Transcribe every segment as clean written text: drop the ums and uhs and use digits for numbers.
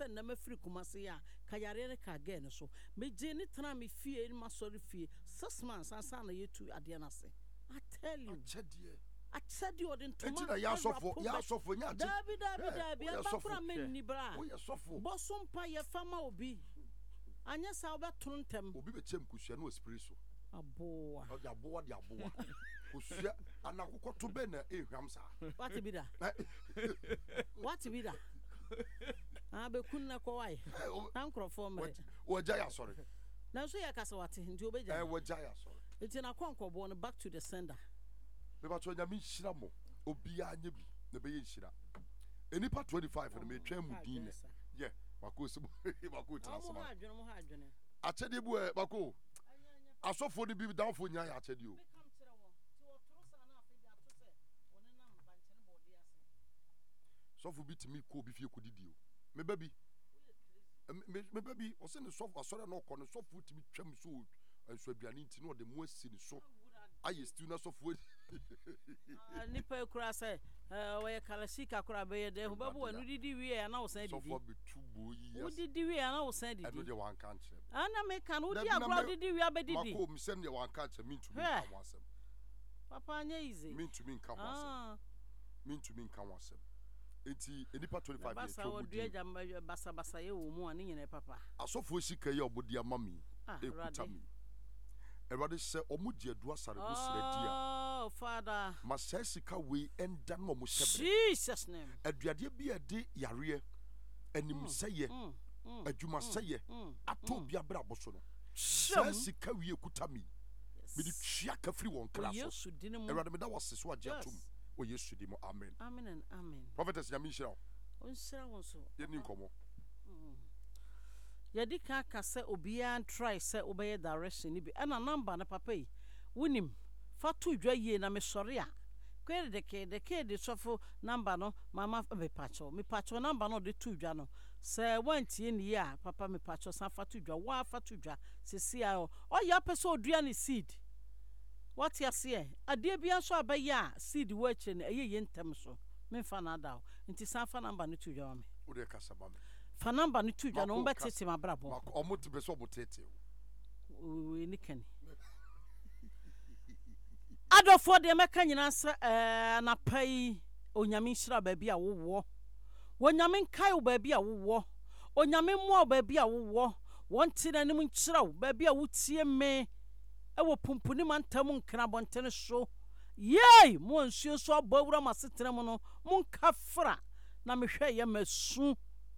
say na mafiri Kumasi ya ka yare ne ka again so me je ni tena me fie ni ma sorry fie 6 months ansa na yetu ade na se I tell you I said you didn't tomorrow. Ya sofo nya ati. Dabi abakura men ni bra. O ye sofo. Bosompa ye fama obi. Anya sa obetun ntem. Obi be chem kusua no spirit so. Aboa. O de aboa. Kusua anakoko to be na ehwam sa. What be da? Be kunna ko wai. Tankrofo mere. O jaya sorry. Na so ya kasa wate nti obeja. O jaya sorry. Enti na konkobo no back to the sender. Meba to nyame hira mo obi anya bi na be ye hira enipa 25 na me twa mudin ne ye bako se bako transama achede bu bako asofo de bi danfo nya ya achede o sofo bi timi ko bi fie kodidi o me baby o se ne sofo asore na ko ne sofo timi twam so enso aduane nti no de mo asi ne so aye still na sofo nipa kura say we kalashika kura be de ho babu wanu didi wie na wo san didi sofo betubo yi wo didi wie na wo san didi eno de wan kan kire ana me kan wo di agro didi wie abedidi mako mi sem de wan kan kire mintumi kan wasem papa anya easy mintumi kan wasem mintumi kan wasem enti enipa 25 years basa wo dua jamba basa ye wo mu ani nyene papa asofo sika ye obodi amami ekuta mi Erade se omugye adua sare go sredi a oh father masesika we enda no mo shebe Jesus name aduade bi ade yare anim seye adwuma seye ato bia bra boso no sesika we ekuta mi me di twia ka firi won kra so erade me da wose so agye atom o Yesu di mo amen amen and amen prophetess nyame nshira on shira won so ye ni nkomo yadi ka se obia try se obeye direction ni bi na number na papa yi wonim fa to dwa yie na me sori a kwere de ke sofo number no mama me pacho number no de to dwa no se wantie ni ya papa me pacho san fa to dwa wa fa to dwa se sia o ya pese odua ni seed what ya se ade bia so abaye a seed wo ache na eye ntem so me fa na da nti san fa number no to dwa me o de kasaba me fa number no to dwa no mbetete mabrabo omote be so obotete we ni kan adofo de meka nyina sa na pai onyame hira baabi a wowo wonyame nkai wo baabi a wowo onyame mo baabi a wowo wonte na nim nkyira wo baabi a wotie me ewo pumpuni mantam nkra bontene so yey mo nsuo so abawura masetena mo no mo nkafra na mehwe ye masu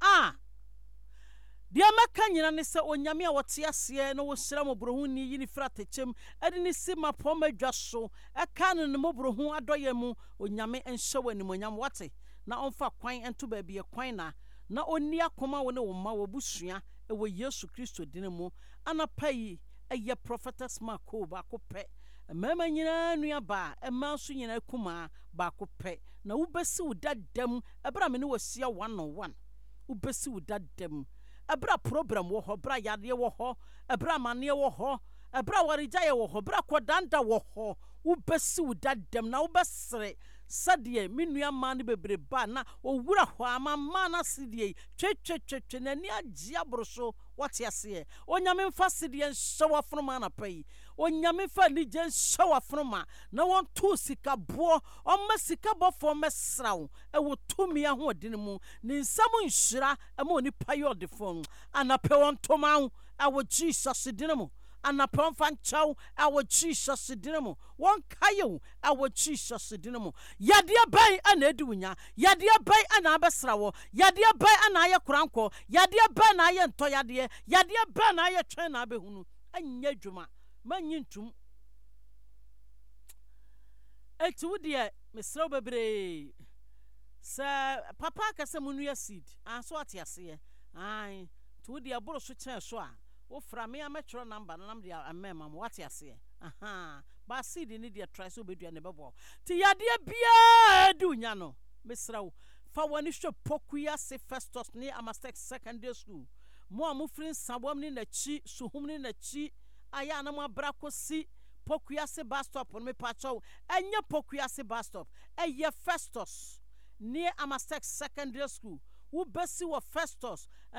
dia maka nyina ne se onyame a wote ase no wo sira mobrohu ni yini fra techem ade ni si mapom adwa so eka no ne mobrohu adoye mu onyame enhye wani monyam wote na onfa kwan ento ba bia kwan na onni akoma wo ne wo ma wo busua e wo Yesu Kristo dine mu anapai eye prophetess mako ba ko pe mama nyina nua ba ema so nyina kuma ba ko pe na wo besi wo dadam ebra me ne wasia 101 wo besi wo dadam ebra program wo ho bra yade wo ho ebra mane wo ho ebra warijaye wo ho bra kodanda wo ho wo besi wo dadam na wo besere sadie menua ma ne bebreba na owura ho ama na sidie twetwetwetwe na ni agye abroso wate ase onyame mfa sidie nhyewa fronoma na pai onyame fa ni je nhyewa fronoma na won to sika bo omma sika bofo mesrawo e wo tumi ahodin mu ni nsam nhira e ma oni payo de fon anape won toma awo Jesus dinamo anapon fanchau awo Jesus dinamo won kayo awo Jesus dinamo yade bai ana edunya yade bai ana abesrawo yade bai ana aye kuranko yade bai na aye nto yade bai na aye twen na abehunu anya dwuma manyintum etu de mesrawo bebre sa papa kasa munu ya seed anso atiase ai tu de aboro so chen so a wo fra me ametro number na nam de amema mo wate ase ba seed ni de try so bedua ne bebo ti yade bia dunya no mesrawo fa woni hwe pokuya se Festus ni Amastek Secondary School mo amufrin sabom ni na chi suhum ni na chi aya na mo abra kosi pokuya se bus stop no me pacho enye pokuya se bus stop eye Festus ni Amastek Secondary School wo besi wo Festus